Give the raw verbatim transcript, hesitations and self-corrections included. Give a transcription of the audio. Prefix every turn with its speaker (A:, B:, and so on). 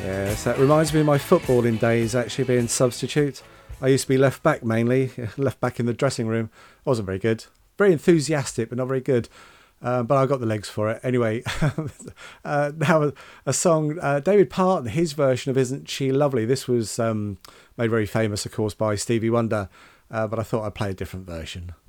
A: Yes, that reminds me of my footballing days, actually being substitute. I used to be left back mainly, left back in the dressing room. Wasn't very good. Very enthusiastic, but not very good. Uh, but I got the legs for it. Anyway, uh, now a song, uh, David Parton, his version of Isn't She Lovely? This was um, made very famous, of course, by Stevie Wonder, uh, but I thought I'd play a different version.